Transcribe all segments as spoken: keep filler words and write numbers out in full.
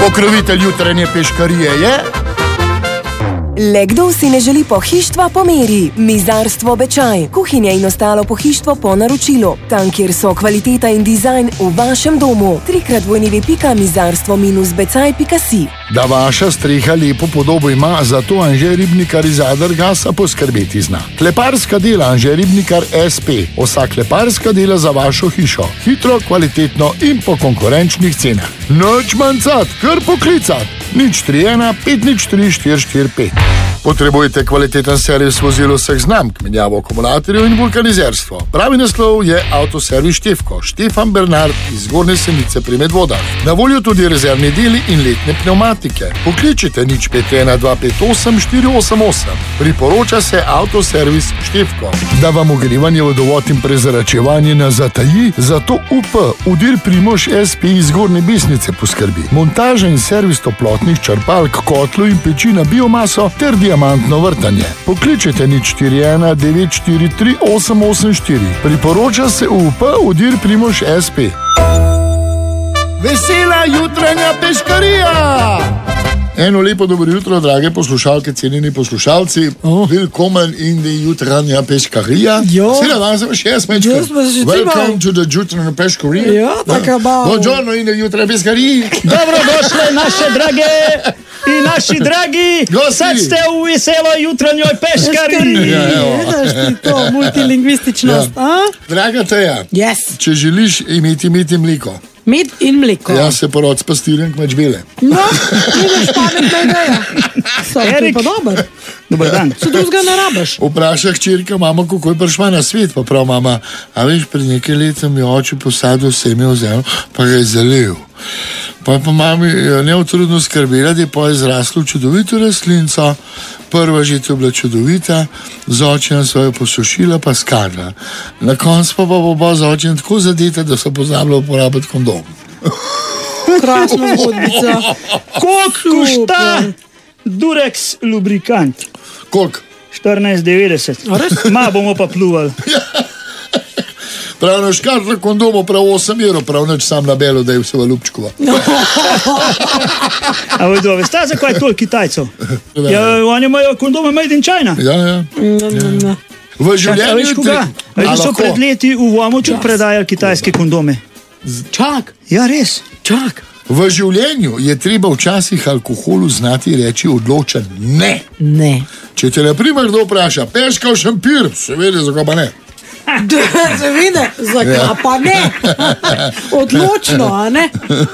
Pokrovitelj jutranje peškarije je... Le kdo si ne želi pohištva po meri? Mizarstvo Bečaj. Kuhinja in ostalo pohištvo po naročilu. Tam, kjer so kvaliteta in dizajn v vašem domu. Trikrat vojnivi pika mizarstvo minus becaj pika si. Da vaša streha lepo podobo ima, zato Anže Ribnikar iz Adergasa poskrbeti zna. Kleparska dela Anže Ribnikar es pe. Vsa kleparska dela za vašo hišo. Hitro, kvalitetno in po konkurenčnih cenah. Noč manjcat, kar poklicat. nič tri ena pet nič tri štiri štiri pet. Potrebujete kvaliteten servis vozil vseh znamk, menjavo akumulatorjev in vulkanizerstvo. Pravi naslov je Avtoservis Štefko, Štefan Bernard iz Zgornje Senice pri Medvodah. Na voljo tudi rezervni deli in letne pneumatike. Pokličite nič pet ena dva pet osem štiri osem osem. Priporoča se Avtoservis Štefko. Da vam ogrevanje, vodovod in prezračevanje ne zataji, zato U P Udir Primož es pe iz Zgornje Besnice poskrbi. Montaža in servis toplotnih črpalk, kotlov in peči na biomaso ter diamantno vrtanje. Pokličite nič štiri ena devet štiri tri osem osem štiri. Priporoča se U P Udir Primož es pe. Vesela jutranja peškarija! Eno lepo dobro jutro, drage poslušalke, cenjeni poslušalci. Oh. Willkommen in die jutranja peškarija. Sila, danes sem še jaz mečka. Welcome to the jutranja peškarija. Ja, tako malo. Buongiorno in the jutranja peškarija. Dobrodošli naše drage i naši dragi. Gosti. Sad ste u veselo jutranjoj peškariji. Ja, evo. Vidiš ti to, multilingvističnost. Ja. Draga Teja, Yes. če želiš imeti med in mliko, Med in mleko. ja se porod s pastirjem kmeč bele. No, vidiš pametna ideja. Sam, to je Erik. pa dober. Dobar dan. Se drugega ne rabiš. Vpraša hčerka mama, kako je prišla na svet, pa prav mama, a veš, pred nekaj letom je oče posadil seme v zemljo, pa ga je zalil. Pa je pa mami neutrudno skrbela, da je pa izraslo čudovito rastlinco, prva žitev bila čudovita, z očem svojo posušila pa skadla. Na koncu pa bo oba z očem tako zadeta, da so pozabila uporabiti kondom. Krasna zgodbica. Koliko košta Durex lubrikant? Koliko? štirinajst devetdeset. Ma bomo pa pluvali. Prav na škatlo kondomu, prav osem evrov, prav neč sam na belo, da je vse v lupčkova. A vi dva veste, zakaj je toliko Kitajcev? Ja, oni imajo kondome made in China. Ja, ja. V A življenju... veš koga? A Veš, da so lahko? pred leti v Vomoču predajali kitajske kondome. Čak, Ja, res. čak. V življenju je treba včasih alkoholu znati reči odločen ne. Ne. Če te na primer kdo vpraša, peška v šampir, seveda, zakaj pa ne? Se vidi, zakaj Ja. pa ne? Odločno, a ne?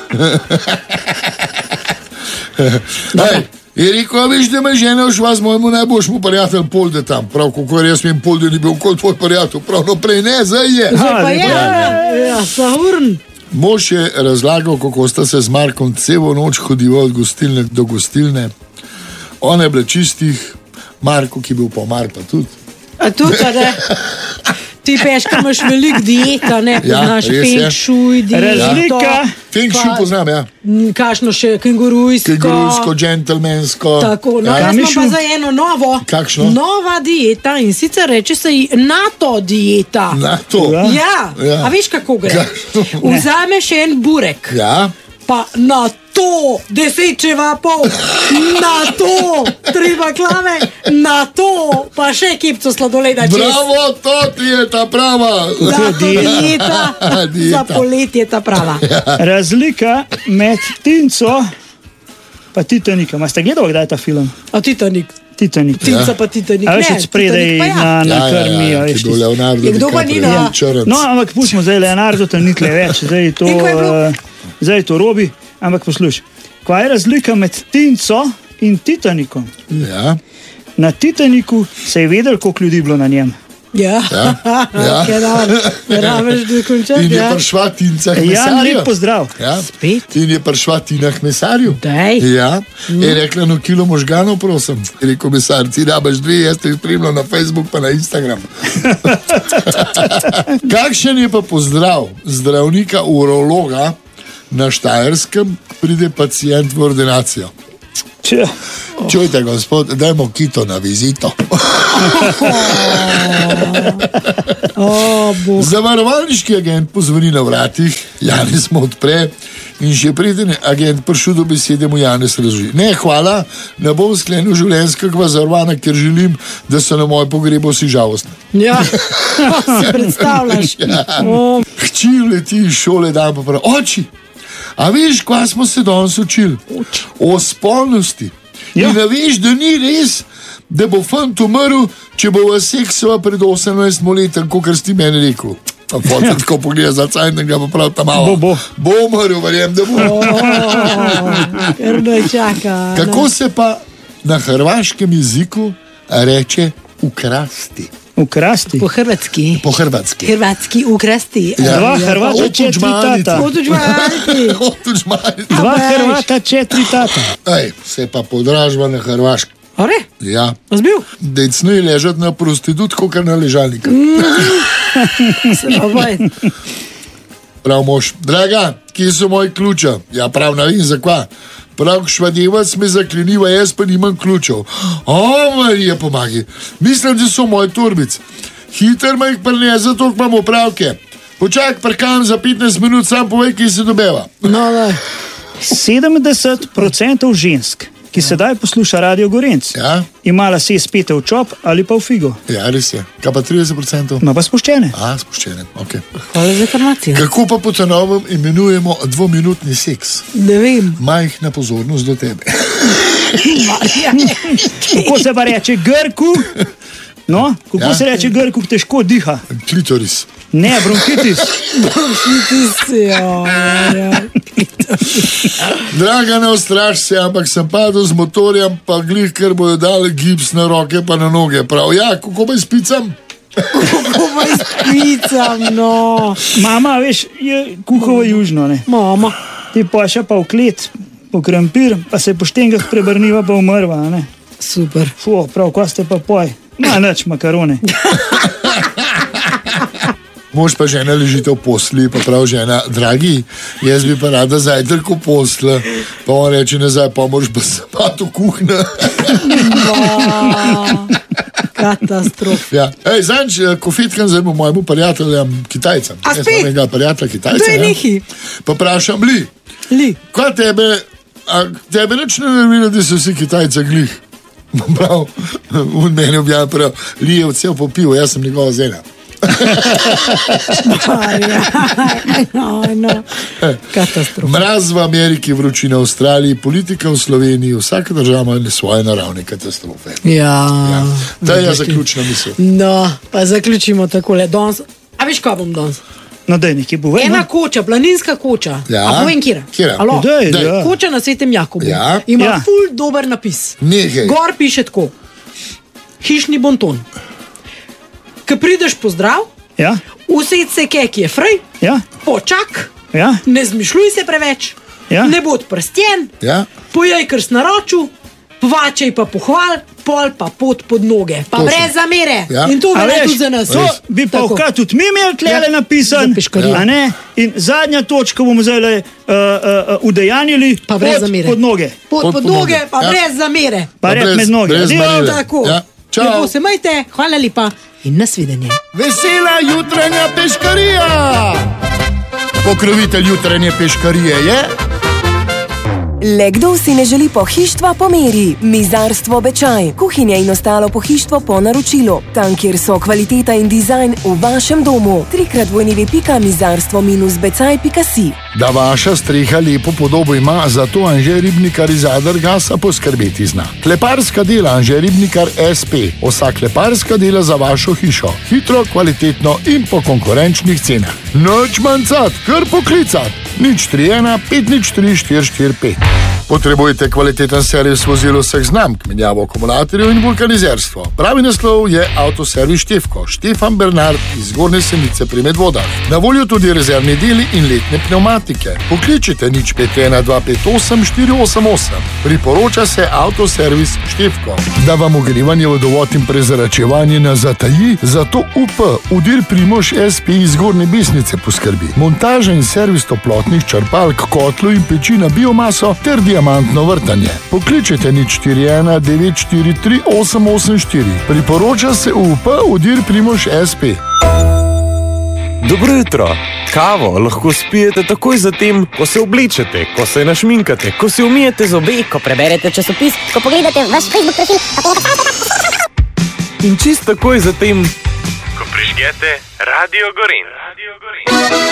Ej, je rekel, a veš, da me žena šla z mojemu najboljšemu prijatelju Polde tam. Prav, kako je jaz vem, Polde ni bil kol tvoj prijatelj, prav naprej ne, zdaj je. Zdaj pa je. lepo. Ja, saurn. Mož je razlagal, kako sta se z Markom celo noč hodila od gostilne do gostilne. Ona je bila čistih, Marko, ki je bil pomar, pa tudi. A tudi, a ne? Ti peška imaš veliko dieta, ne? Ja, Poznaš res je. feng shui dieto. Razlika. Feng shui poznam, ja. m, Kakšno še kengurujsko. Kengurujsko, džentelmensko. Tako, no ja. jaz imam Mišu? pa za eno novo. Kakšno? Nova dieta in sicer reče se ji NATO dieta. Na to. Ja. Ja, Ja. a veš kako gre? Kakšno? Vzameš en burek, Ja. pa na to deset čevapov, na to tri baklave, na to pa še kipco sladoleda čez. Bravo, to ti je ta prava. Da, to dieta, za Dieta. poletje ta prava. Razlika med Tinco pa Titanikom. A ste gledali kdaj ta film? A Titanik, Titanik. Tinca pa Titanik, A ne, veš, od spredaj Titanik pa ja. na, na krmi. ja, a ki veš, je bil tisto. Leonardo Je kdo pa ni DiCaprio, na- črnc. No, ampak pustimo zdaj Leonardo, to ni tle več, zdaj je to, In kaj je bilo? uh, zdaj je to Robi, ampak poslušaj. Kaj je razlika med Tinco in Titanikom? Ja. Na Titaniku se je vedel, koliko ljudi je bilo na njem. Ja, ja. Kaj da, ne rabiš dokončati, In je ja. prišla Tinca k Ja, mesarju. lep pozdrav. Ja. Spet? In je prišla Tina k mesarju. Daj. Ja. Je rekla, no kilo možganov, prosim. Je rekel mesar, ti rabaš dve, jaz te spremljam na Facebook pa na Instagram. Kakšen je pa pozdrav zdravnika urologa na Štajerskem, pride pacient v ordinacijo? Če, Čujte, gospod, dajmo kito na vizito. O, bo. Zavarovalniški agent pozvoni na vratih, Janis mu odpre In še preden je agent prišel do besede, mu Janez razloži: ne, hvala, ne bom sklenil življenjskega zavarovanja, ker želim, da so na moj pogreb vsi žalostni. Ja, si predstavljaš. Ja. O, Hči leti iz šole, dan pa pravi: oči, a veš, kva smo se danes učili? O spolnosti. Ja. In a veš, da ni res, da bo fant umrl, če bo v seksova pred osemnajstim letom, kot si ti meni rekel. A fotka tako pogleda za cajt, ga pa prav tam malo. Bo, bo. Bo umrl, verjem, da bo. ker ne čaka. Kako se pa na hrvaškem jeziku reče ukrasti? Ukrasti. Po hrvatski. Po hrvatski. Hrvatski ukrasti. Ja. Dva Hrvata, četiri tata. Otužmaniti. Otužmaniti. Dva A veš. Hrvata, četiri tata. Ej, se pa podražba na hrvaškem. Ore, Ja. zbil? Decno je ležati na prostitutku, kar na ležalniku. Se pa boj. Prav mož: draga, kje so moji ključa? Ja, prav ne vem, zakva. Prav švadevac me zakleniva, jaz pa nimam ključev. O, Marija, pomagi. Mislim, da so moji turbic. Hiter me jih prne, zato imam opravke. Počak, parkam za petnajst minut, sam povej, kje se dobeva. No, da. sedemdeset procentov žensk, ki sedaj posluša Radio Gorenc, Ja, ima lase spete v čop ali pa v figo. ja, res je. Kaj pa trideset procentov? Ma pa spuščene. A, spuščene, ok. Hvala za informacijo. Kako pa po novem imenujemo dvominutni seks? Ne vem. Majhna pozornost do tebe. Kako se pa reče Grku? No, kako Ja. se reče Grku, ki težko diha? Klitoris. Ne, bronhitis. Ja, ja. Draga, ne ustraš se, ampak sem padel z motorjem, pa glih, ker bojo dali gips na roke pa na noge. Prav, ja, kako pa spicam? Kako pa izpicam, no. Mama, veš, je kuhova južno, ne. Mama. Ti pa še pa v klet, po krampir, pa se po štengah prebrniva pa umrva, ne. Super. Fu, prav, ko ste pa poj. Ma nič, makarone. Mož pa žena ležite v posli, pa prav žena: dragi, jaz bi pa rada zajtrk v posle. Pa on reče nazaj: pa moraš pa spati v kuhna. Katastrofa. Ja. Ej, zanč, ko fitkam zdaj mojemu prijateljem Kitajcem. A Jaz spet? imam enega prijatelja Kitajca. Daj, ja. nehi. Pa vprašam: li, Li. kaj tebe, a tebe nič ne nervira, da so vsi Kitajci glih? Prav, on meni objavlja, prav, li je vse popil, jaz sem njegova zena. No, no. Katastrofa. Mraz v Ameriki, vročina v Avstraliji, politika v Sloveniji, vsaka država ima svoje naravne katastrofe. Ja. Ja. To je zaključna misel. No, pa zaključimo takole. Danes, a veš, kaj bom danes? No, daj, nekje bo vedno. Ena koča, planinska koča. Ja. A povem, kjera? Kjera? Alo? Daj, Daj. ja. Koča na Svetem Jakobu. Ja. Ima Ja. ful dober napis. Nehaj. Gor piše tako: hišni bonton. Ko prideš pozdrav, Ja, used se kek je frej, ja, počak, ja, ne zmišljuj se preveč, Ja. ne bo odprstjen, Ja? pojej kar s naroču, vačej pa pohval, pol pa pot pod noge. Pa Točno. brez zamere. Ja. In to A velja veš, tudi za nas. to bi pa Tako. vkrat tudi mi imeli tlele Ja, napisan, za peškarijo. a ne? In zadnja točka bomo zdaj uh, uh, udejanili Pa brez pod, zamere. pod noge. Pot Pod pod pod noge, noge. pa Ja. brez zamere. Pa Pa red brez- med noge. brez Adijo. manire. Tako. Ja. Čau. Lepo se majte, hvala lepa in nasvidenje. Vesela jutranja peškarija! Pokrovitelj jutranje peškarije je Le kdo si ne želi pohištva po meri? Mizarstvo Bečaj. Kuhinja in ostalo pohištvo po naročilu. Tam, kjer so kvaliteta in dizajn v vašem domu. Trikrat vojnivi pika mizarstvo minus becaj pika si. Da vaša streha lepo podobo ima, zato Anže Ribnikar iz Adrgasa poskrbeti zna. Kleparska dela Anže Ribnikar es pe. Vsa kleparska dela za vašo hišo. Hitro, kvalitetno in po konkurenčnih cenah. Noč manjcat, kar poklicat. nič tri ena pet nič tri štiri štiri pet. Potrebujete kvaliteten servis vozil vseh znamk, menjavo akumulatorjev in vulkanizerstvo. Pravi naslov je Avtoservis Štefko, Štefan Bernard iz Zgornje Senice pri Medvodah. Na voljo tudi rezervni deli in letne pneumatike. Pokličite nič pet ena dva pet osem štiri osem osem. Priporoča se Avtoservis Štefko. Da vam ogrevanje, vodovod in prezračevanje ne zataji, zato U P, Udir Primož es pe iz Zgornje Besnice poskrbi. Montaža in servis toplotnih črpalk, kotlov in peči na biomaso ter diamantno vrtanje. Pokličite nič štiri ena devet štiri tri osem osem štiri. Priporoča se U P, Udir Primož es pe. Dobro jutro. Kavo lahko spijete takoj zatem, ko se oblečete, ko se našminkate, ko se umijete zobe, ko preberete časopis, ko pogledate vaš Facebook profil. In čist takoj zatem, ko prižgete Radio Gorenj.